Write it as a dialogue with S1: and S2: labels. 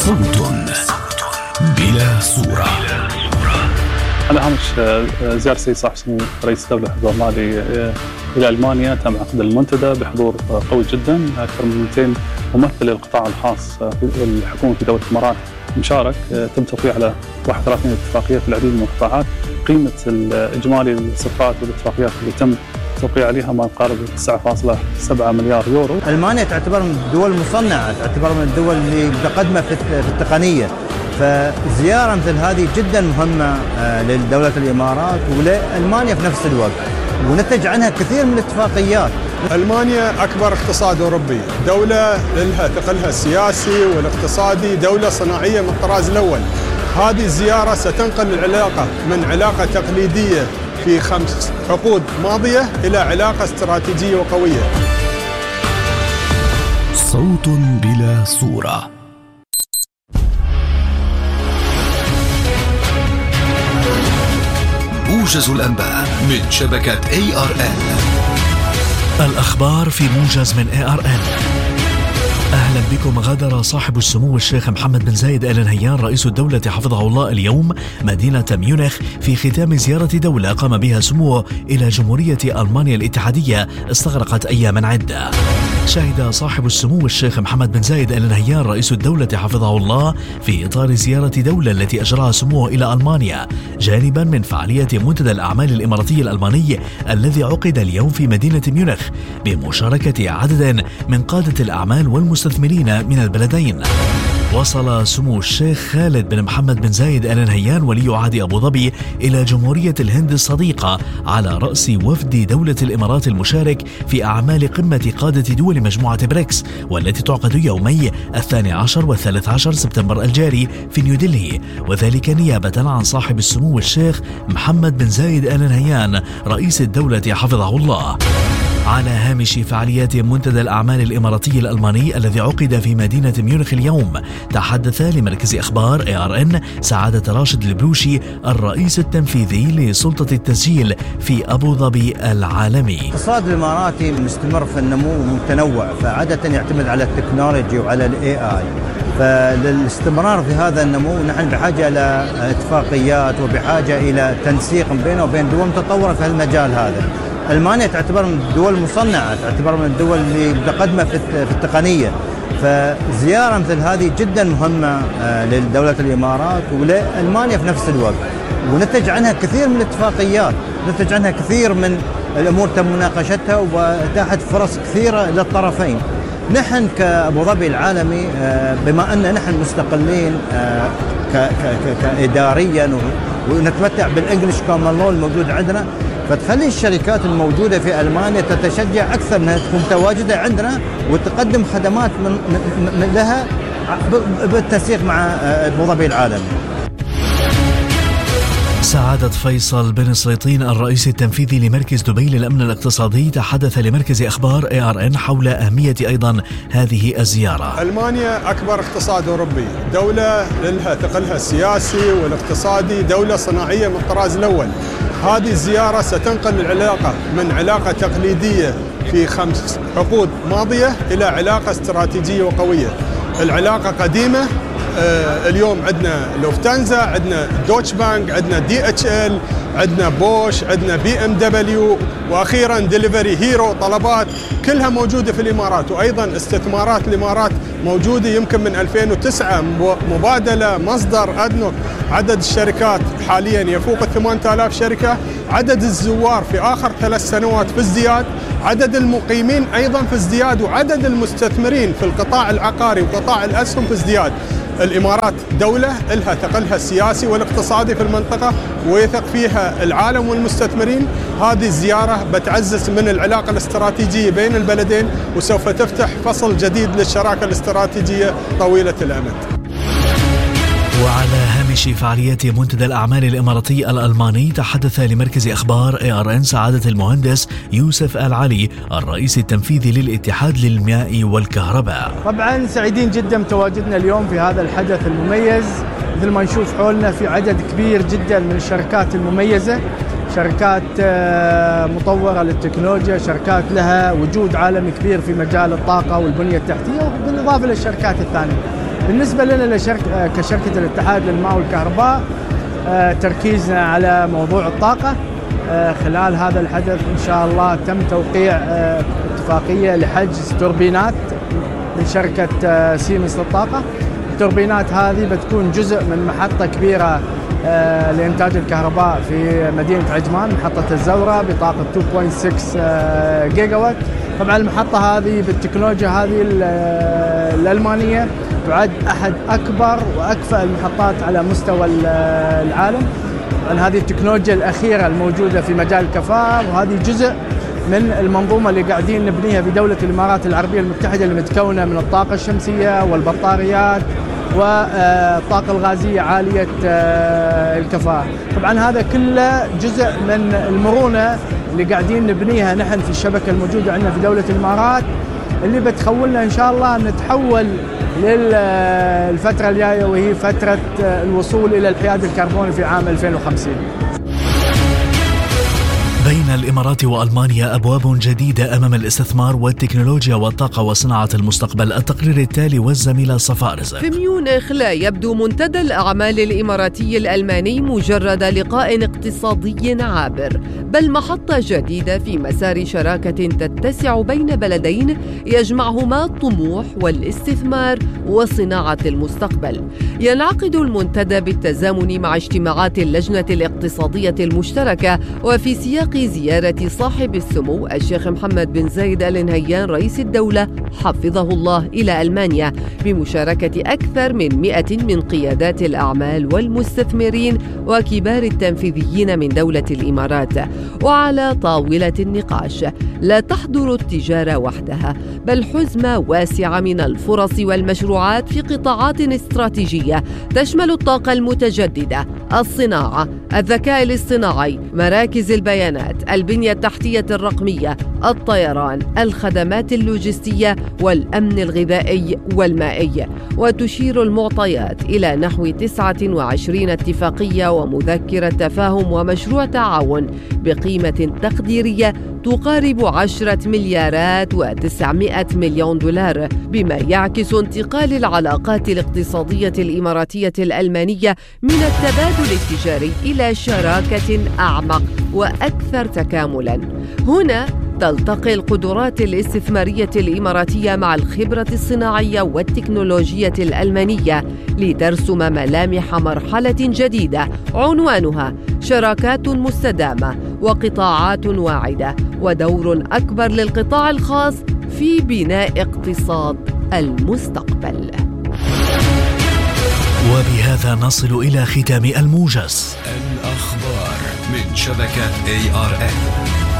S1: صوت بلا صورة.
S2: على هامش زيارة السيد صاحب السمو رئيس الدولة حفظه الله إلى ألمانيا، تم عقد المنتدى بحضور قوي جدا، أكثر من 200 ممثل للقطاع الخاص والحكومة في دولة الإمارات مشارك. تم توقيع على 31 اتفاقية في العديد من القطاعات. قيمة الإجمالي الصفقات والاتفاقيات اللي تم توقيع عليها ما يقارب 9.7 مليار يورو.
S3: ألمانيا تعتبر من الدول المصنعة، تعتبر من الدول اللي متقدمة في التقنية، فزيارة مثل هذه جدا مهمة لدولة الإمارات ولألمانيا في نفس الوقت، ونتج عنها كثير من الاتفاقيات.
S4: ألمانيا أكبر اقتصاد أوروبي، دولة لها ثقلها السياسي والاقتصادي، دولة صناعية من الطراز الأول. هذه الزيارة ستنقل العلاقة من علاقة تقليدية في 5 عقود ماضية إلى علاقة استراتيجية وقوية.
S1: صوت بلا صورة. موجز الأنباء من شبكة ARN. الأخبار في موجز من ARN. أهلا بكم. غادر صاحب السمو الشيخ محمد بن زايد آل نهيان رئيس الدولة حفظه الله اليوم مدينة ميونخ في ختام زيارة دولة قام بها سموه إلى جمهورية ألمانيا الاتحادية استغرقت أياما عدة. شهد صاحب السمو الشيخ محمد بن زايد آل نهيان رئيس الدولة حفظه الله في إطار زيارة دولة التي أجراها سموه إلى ألمانيا جانبا من فعالية منتدى الأعمال الإماراتي الألماني الذي عقد اليوم في مدينة ميونخ بمشاركة عدد من قادة الأعمال والمستثمرين من البلدين. وصل سمو الشيخ خالد بن محمد بن زايد آل نهيان ولي عهد أبو ظبي إلى جمهورية الهند الصديقة على رأس وفد دولة الإمارات المشارك في أعمال قمة قادة دول مجموعة بريكس، والتي تعقد يومي 12 و13 سبتمبر الجاري في نيودلهي، وذلك نيابة عن صاحب السمو الشيخ محمد بن زايد آل نهيان رئيس الدولة حفظه الله. على هامش فعاليات منتدى الأعمال الإماراتي الألماني الذي عقد في مدينة ميونخ اليوم، تحدث لمركز أخبار ARN سعادة راشد البلوشي الرئيس التنفيذي لسلطة التسجيل في أبو ظبي العالمي.
S3: الاقتصاد الإماراتي مستمر في النمو متنوع، فعادة يعتمد على التكنولوجي وعلى الAI، فللاستمرار في هذا النمو نحن بحاجة إلى اتفاقيات وبحاجة إلى تنسيق بينه وبين دول متطورة في المجال هذا. ألمانيا تعتبر من الدول المصنعة، تعتبر من الدول اللي متقدمة في التقنية، فزيارة مثل هذه جدا مهمة لدولة الإمارات ولألمانيا في نفس الوقت، ونتج عنها كثير من الاتفاقيات، نتج عنها كثير من الأمور تم مناقشتها وأتاحت فرص كثيرة للطرفين. نحن كأبو ظبي العالمي بما أن نحن مستقلين كإداريا ونتمتع بالإنجليش كومن لو الموجود عندنا، فتخلي الشركات الموجودة في ألمانيا تتشجع أكثر أنها تكون متواجدة عندنا وتقدم خدمات من لها بالتنسيق مع أبو ظبي العالمي.
S1: سعادة فيصل بن سليطين الرئيس التنفيذي لمركز دبي للأمن الاقتصادي تحدث لمركز أخبار ARN حول أهمية أيضا هذه الزيارة.
S4: ألمانيا أكبر اقتصاد أوروبي، دولة لها ثقلها السياسي والاقتصادي، دولة صناعية من الطراز الأول. هذه الزيارة ستنقل العلاقة من علاقة تقليدية في 5 عقود ماضية إلى علاقة استراتيجية وقوية. العلاقة قديمة، اليوم عندنا لوفتانزا، عندنا دوتش بانك، عندنا DHL، عندنا بوش، عندنا BMW، واخيرا ديليفري هيرو، طلبات كلها موجوده في الامارات. وايضا استثمارات الامارات موجوده يمكن من 2009، مبادله، مصدر، ادنوك. عدد الشركات حاليا يفوق 8000 شركه، عدد الزوار في اخر 3 سنوات في ازدياد، عدد المقيمين ايضا في ازدياد، وعدد المستثمرين في القطاع العقاري وقطاع الاسهم في ازدياد. الإمارات دولة لها ثقلها السياسي والاقتصادي في المنطقة ويثق فيها العالم والمستثمرين. هذه الزيارة بتعزز من العلاقة الاستراتيجية بين البلدين، وسوف تفتح فصل جديد للشراكة الاستراتيجية طويلة الأمد.
S1: وعلى هامش فعاليات منتدى الأعمال الإماراتي الألماني تحدث لمركز أخبار ARN سعادة المهندس يوسف آل علي الرئيس التنفيذي للاتحاد للماء والكهرباء.
S5: طبعا سعيدين جدا بتواجدنا اليوم في هذا الحدث المميز. مثل ما نشوف حولنا في عدد كبير جدا من الشركات المميزة، شركات مطورة للتكنولوجيا، شركات لها وجود عالمي كبير في مجال الطاقة والبنية التحتية، بالإضافة للشركات الثانية. بالنسبة لنا كشركة الاتحاد للماء والكهرباء، تركيزنا على موضوع الطاقة. خلال هذا الحدث إن شاء الله تم توقيع اتفاقية لحجز توربينات من شركة سيمنز للطاقة. التوربينات هذه بتكون جزء من محطة كبيرة لإنتاج الكهرباء في مدينة عجمان، محطة الزورة بطاقة 2.6 جيجا وات. طبعا المحطة هذه بالتكنولوجيا هذه الألمانية تعد أحد أكبر وأكفأ المحطات على مستوى العالم. طبعا هذه التكنولوجيا الأخيرة الموجودة في مجال الكفاءة، وهذه جزء من المنظومة اللي قاعدين نبنيها في دولة الإمارات العربية المتحدة، اللي متكونة من الطاقة الشمسية والبطاريات والطاقة الغازية عالية الكفاءة. طبعا هذا كله جزء من المرونة اللي قاعدين نبنيها نحن في الشبكة الموجودة عندنا في دولة الإمارات، اللي بتخولنا إن شاء الله نتحول للفترة الجاية، وهي فترة الوصول إلى الحياد الكربوني في عام 2050.
S1: بين الإمارات وألمانيا أبواب جديدة أمام الاستثمار والتكنولوجيا والطاقة وصناعة المستقبل. التقرير التالي والزميلة صفاء رزق.
S6: في ميونخ لا يبدو منتدى الأعمال الإماراتي الألماني مجرد لقاء اقتصادي عابر، بل محطة جديدة في مسار شراكة تتسع بين بلدين يجمعهما الطموح والاستثمار وصناعة المستقبل. ينعقد المنتدى بالتزامن مع اجتماعات اللجنة الاقتصادية المشتركة، وفي سياق زيارة صاحب السمو الشيخ محمد بن زايد آل نهيان رئيس الدولة حفظه الله إلى ألمانيا، بمشاركة أكثر من 100 من قيادات الأعمال والمستثمرين وكبار التنفيذيين من دولة الإمارات. وعلى طاولة النقاش لا تحضر التجارة وحدها، بل حزمة واسعة من الفرص والمشروعات في قطاعات استراتيجية تشمل الطاقة المتجددة، الصناعة، الذكاء الاصطناعي، مراكز البيانات، البنية التحتية الرقمية، الطيران، الخدمات اللوجستية والأمن الغذائي والمائي. وتشير المعطيات إلى نحو 29 اتفاقية ومذكرة تفاهم ومشروع تعاون بقيمة تقديرية تقارب 10 مليارات و900 مليون دولار، بما يعكس انتقال العلاقات الاقتصادية الإماراتية الألمانية من التبادل التجاري إلى شراكة أعمق وأكثر تكاملاً. هنا تلتقي القدرات الاستثمارية الإماراتية مع الخبرة الصناعية والتكنولوجية الألمانية لترسم ملامح مرحلة جديدة عنوانها شراكات مستدامة وقطاعات واعدة، ودور أكبر للقطاع الخاص في بناء اقتصاد المستقبل.
S1: وبهذا نصل إلى ختام الموجز.
S7: الأخبار من شبكة ARN.